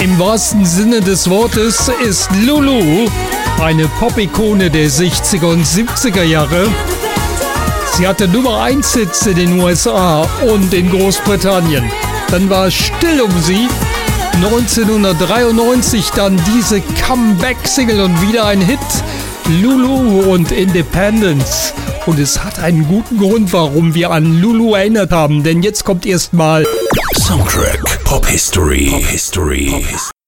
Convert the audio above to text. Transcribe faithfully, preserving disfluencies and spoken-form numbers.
Im wahrsten Sinne des Wortes ist Lulu eine Pop-Ikone der sechziger und siebziger Jahre. Sie hatte Nummer eins Hits in den U S A und in Großbritannien. Dann war es still um sie. neunzehnhundertdreiundneunzig dann diese Comeback-Single und wieder ein Hit. Lulu und Independence. Und es hat einen guten Grund, warum wir an Lulu erinnert haben. Denn jetzt kommt erstmal Soundtrack Pop History. Pop History.